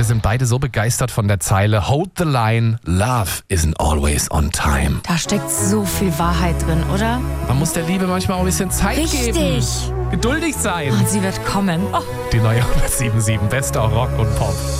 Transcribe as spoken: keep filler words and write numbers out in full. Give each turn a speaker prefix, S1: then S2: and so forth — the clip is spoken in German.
S1: sind beide so begeistert von der Zeile Hold the line, love isn't always on time.
S2: Da steckt so viel Wahrheit drin, oder?
S1: Man muss der Liebe manchmal auch ein bisschen Zeit
S2: Richtig.
S1: geben. Geduldig sein.
S2: Und sie wird kommen. Oh.
S1: Die neue hundertsieben Komma sieben, bester Rock und Pop.